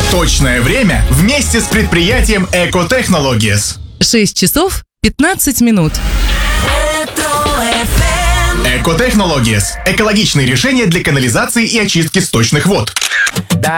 Точное время вместе с предприятием Экотехнологиес. 6 часов 15 минут. Экотехнологиес – экологичные решения для канализации и очистки сточных вод.